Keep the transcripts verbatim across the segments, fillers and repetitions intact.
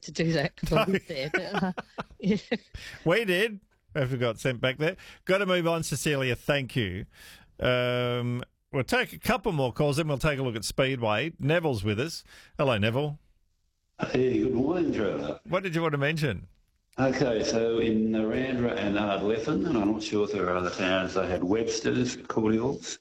to do that because I lived there. But, uh, yeah. We did. After got sent back there. Got to move on, Cecilia. Thank you. Um, we'll take a couple more calls, then we'll take a look at Speedway. Neville's with us. Hello, Neville. Hey, good morning, Trevor. What did you want to mention? Okay, so in Narandra and Ardlethan, and I'm not sure if there are other towns, they had Webster's cordials,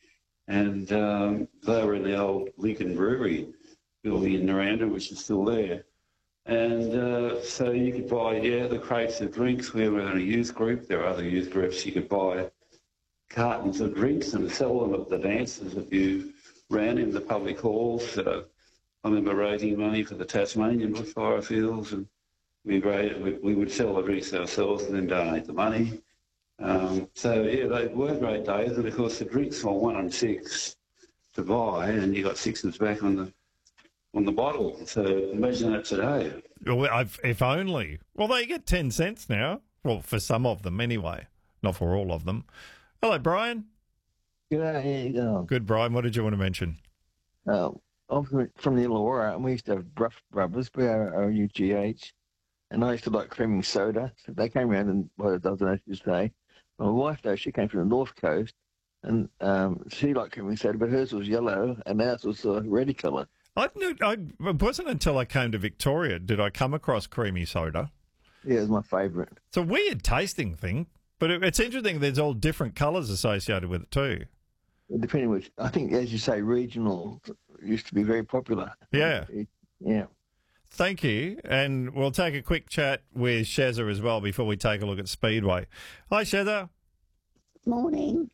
and um, they were in the old Lincoln Brewery building in Narandra, which is still there. And uh, so you could buy, yeah, the crates of drinks. We were in a youth group. There are other youth groups. You could buy cartons of drinks and sell them at the dances if you ran in the public halls. So I remember raising money for the Tasmanian bushfire fields, and we, raised, we, we would sell the drinks ourselves and then donate the money. Um, so, yeah, they were great days. And, of course, the drinks were one and six to buy, and you got sixes back on the on the bottle. So imagine that today. Well, I've, if only. Well, they get ten cents now. Well, for some of them anyway, not for all of them. Hello, Brian. G'day, how you going? Good, Brian. What did you want to mention? Oh, I'm from the Illawarra, and we used to have Bruff Brothers, B R O U G H, and I used to like creaming soda. So they came around and, well, I don't know what to say. My wife, though, she came from the North Coast, and um, she liked creaming soda, but hers was yellow, and ours was a uh, reddy colour. I, knew, I it wasn't until I came to Victoria did I come across creamy soda. Yeah, it was my favourite. It's a weird tasting thing, but it, it's interesting there's all different colours associated with it too. Depending which, I think, as you say, regional used to be very popular. Yeah. Yeah. Thank you, and we'll take a quick chat with Shezza as well before we take a look at Speedway. Hi, Shezza. Morning.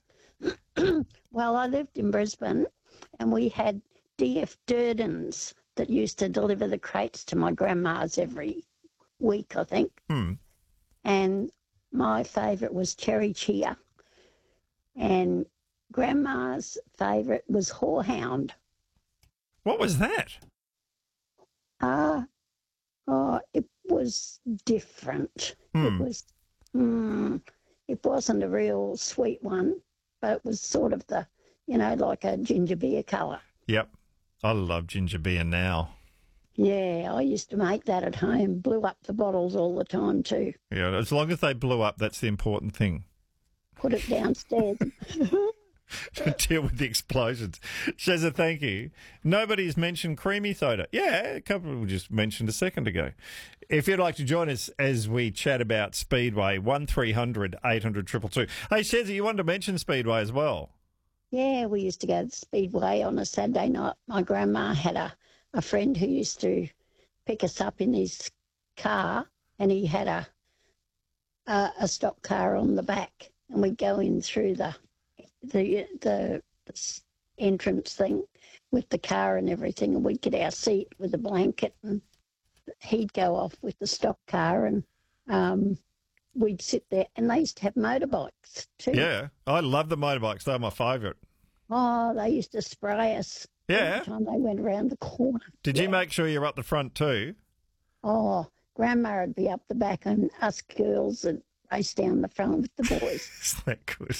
Well, I lived in Brisbane, and we had D F Durdens that used to deliver the crates to my grandma's every week, I think. Hmm. And my favourite was Cherry Cheer. And Grandma's favourite was Whorehound. What was that? Uh, oh, it was different. Hmm. It was, mm, it wasn't a real sweet one, but it was sort of the, you know, like a ginger beer colour. Yep. I love ginger beer now. Yeah, I used to make that at home, blew up the bottles all the time too. Yeah, as long as they blew up, that's the important thing. Put it downstairs. Deal with the explosions. Shezza, thank you. Nobody's mentioned creamy soda. Yeah, a couple of just mentioned a second ago. If you'd like to join us as we chat about Speedway, one three hundred eight hundred two two two. Hey, Shezza, you wanted to mention Speedway as well? Yeah, we used to go to Speedway on a Saturday night. My grandma had a, a friend who used to pick us up in his car, and he had a, a, a stock car on the back, and we'd go in through the the the entrance thing with the car and everything, and we'd get our seat with a blanket, and he'd go off with the stock car, and um, we'd sit there. And they used to have motorbikes too. Yeah, I love the motorbikes. They're my favourite. Oh, they used to spray us Yeah. every time they went around the corner. Did Yeah. you make sure you're up the front too? Oh, Grandma would be up the back, and us girls would race down the front with the boys. Isn't that good?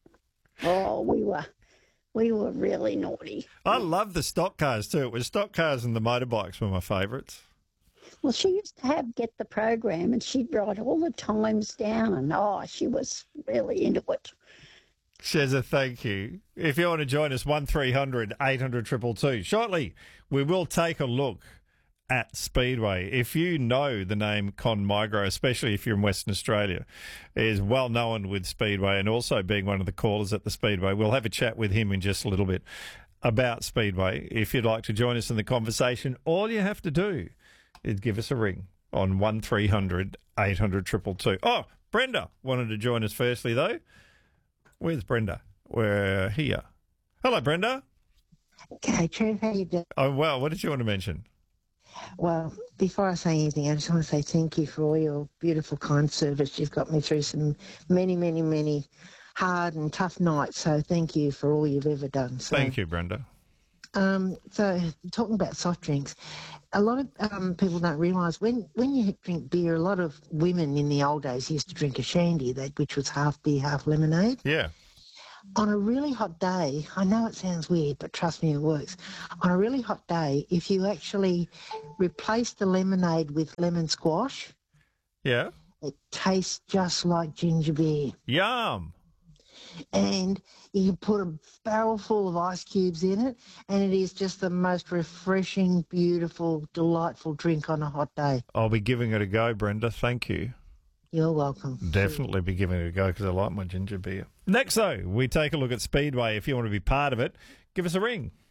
Oh, we were, we were really naughty. I love the stock cars too. It was stock cars and the motorbikes were my favourites. Well, she used to have Get the Program, and she'd write all the times down, and oh, she was really into it. Shezza, thank you. If you want to join us, one three hundred eight hundred two two two. Shortly, we will take a look at Speedway. If you know the name Con Migro, especially if you're in Western Australia, is well known with Speedway and also being one of the callers at the Speedway. We'll have a chat with him in just a little bit about Speedway. If you'd like to join us in the conversation, all you have to do is give us a ring on one three hundred eight hundred two two two. Oh, Brenda wanted to join us firstly, though. Where's Brenda? We're here. Hello, Brenda. Okay, Trev, how you doing? Oh, well, what did you want to mention? Well, before I say anything, I just want to say thank you for all your beautiful, kind service. You've got me through some many, many, many hard and tough nights, so thank you for all you've ever done. So, Thank you, Brenda. Um, so, talking about soft drinks, a lot of um, people don't realise when, when you drink beer, a lot of women in the old days used to drink a shandy, that which was half beer, half lemonade. Yeah. On a really hot day, I know it sounds weird, but trust me, it works. On a really hot day, if you actually replace the lemonade with lemon squash, Yeah. it tastes just like ginger beer. Yum. And you can put a barrel full of ice cubes in it, and it is just the most refreshing, beautiful, delightful drink on a hot day. I'll be giving it a go, Brenda. Thank you. You're welcome. Definitely be giving it a go because I like my ginger beer. Next, though, we take a look at Speedway. If you want to be part of it, give us a ring.